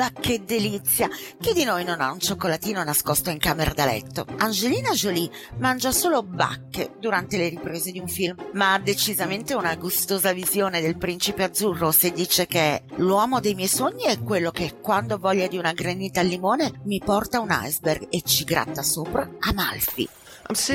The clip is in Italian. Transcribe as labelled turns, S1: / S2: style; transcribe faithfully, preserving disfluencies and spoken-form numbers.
S1: Ma che delizia! Chi di noi non ha un cioccolatino nascosto in camera da letto? Angelina Jolie mangia solo bacche durante le riprese di un film, ma ha decisamente una gustosa visione del principe azzurro se dice che l'uomo dei miei sogni è quello che, quando ho voglia di una granita al limone, mi porta un iceberg e ci gratta sopra Amalfi.